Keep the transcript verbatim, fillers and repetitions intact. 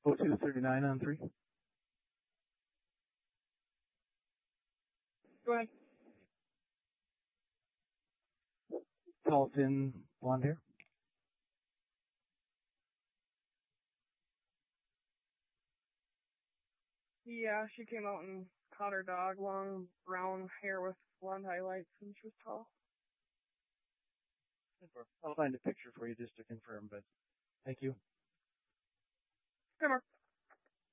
oh two thirty-nine on three. Go ahead. Tall, thin, blonde hair. Yeah, she came out and caught her dog, long brown hair with blonde highlights, and she was tall. I'll find a picture for you just to confirm, but thank you. Come on.